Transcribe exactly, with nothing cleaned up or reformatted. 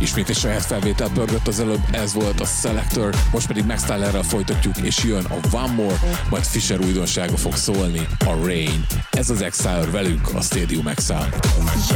Ismét egy saját felvételt pörgött az előbb, ez volt a Selector, most pedig Max Tylerrel folytatjuk, és jön a One More, majd Fisher újdonsága fog szólni, a Rain. Ez az Exile velünk a Stadium Exile.